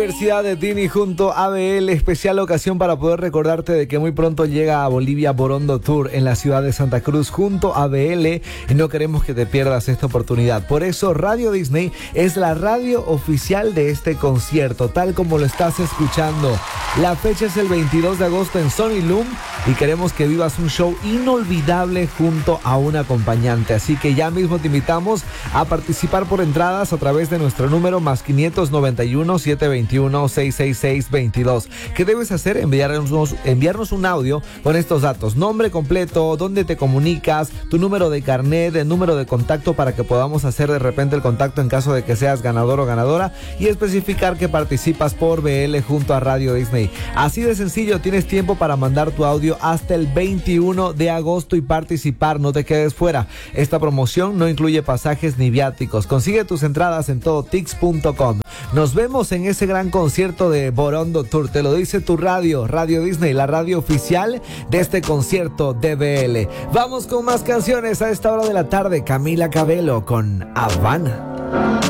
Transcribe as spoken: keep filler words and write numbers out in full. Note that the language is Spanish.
Universidad de Dini junto a B L, especial ocasión para poder recordarte de que muy pronto llega a Bolivia Borondo Tour en la ciudad de Santa Cruz junto a B L y no queremos que te pierdas esta oportunidad. Por eso Radio Disney es la radio oficial de este concierto, tal como lo estás escuchando. La fecha es el veintidós de agosto en Sony Loom y queremos que vivas un show inolvidable junto a un acompañante. Así que ya mismo te invitamos a participar por entradas a través de nuestro número más quinientos noventa y uno, setecientos veintiuno, seiscientos sesenta y seis, veintidós. ¿Qué debes hacer? Enviarnos, enviarnos un audio con estos datos: nombre completo, dónde te comunicas, tu número de carnet, el número de contacto para que podamos hacer de repente el contacto en caso de que seas ganador o ganadora, y especificar que participas por B L junto a Radio Disney. Así de sencillo, tienes tiempo para mandar tu audio hasta el veintiuno de agosto y participar, no te quedes fuera. Esta promoción no incluye pasajes ni viáticos. Consigue tus entradas en todotix punto com. Nos vemos en ese gran concierto de Borondo Tour. Te lo dice tu radio, Radio Disney, la radio oficial de este concierto de B L. Vamos con más canciones a esta hora de la tarde. Camila Cabello con Habana.